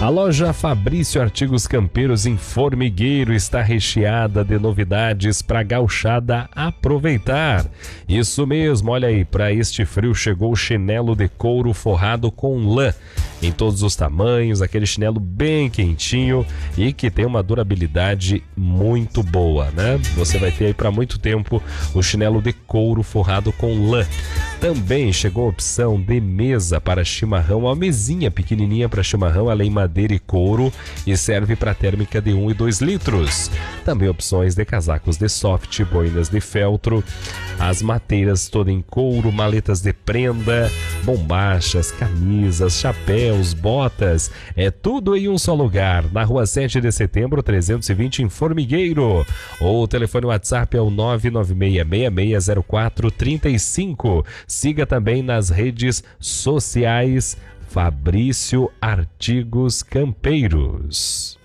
A loja Fabrício Artigos Campeiros em Formigueiro está recheada de novidades para a gauchada aproveitar. Isso mesmo, olha aí, para este frio chegou o chinelo de couro forrado com lã. Em todos os tamanhos, aquele chinelo bem quentinho e que tem uma durabilidade muito boa, né? Você vai ter aí para muito tempo o chinelo de couro forrado com lã. Também chegou a opção de mesa para chimarrão, uma mesinha pequenininha para chimarrão, ela é em madeira e couro e serve para térmica de 1 e 2 litros. Também opções de casacos de soft, boinas de feltro, as mateiras todas em couro, maletas de prenda, bombachas, camisas, chapéus, botas, é tudo em um só lugar, na rua 7 de setembro, 320 em Formigueiro. O telefone WhatsApp é o 996660435. Siga também nas redes sociais Fabrício Artigos Campeiros.